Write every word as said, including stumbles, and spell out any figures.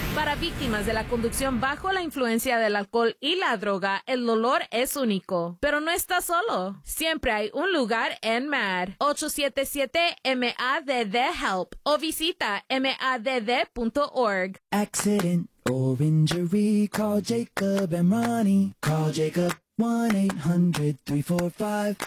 Para víctimas de la conducción bajo la influencia del alcohol y la droga, el dolor es único. Pero no estás solo. Siempre hay un lugar en M A D. ocho siete siete M A D D HELP o visita M A D D punto org. Accident or injury, call Jacob and Ronnie. Call Jacob one eight hundred three four five